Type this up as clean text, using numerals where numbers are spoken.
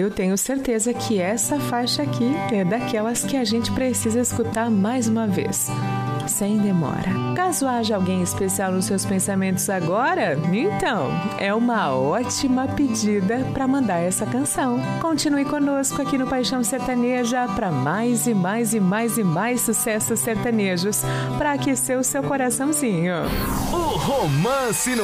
eu tenho certeza que essa faixa aqui é daquelas que a gente precisa escutar mais uma vez, sem demora. Caso haja alguém especial nos seus pensamentos agora, então é uma ótima pedida para mandar essa canção. Continue conosco aqui no Paixão Sertaneja para mais e mais e mais e mais sucessos sertanejos para aquecer o seu coraçãozinho. O romance no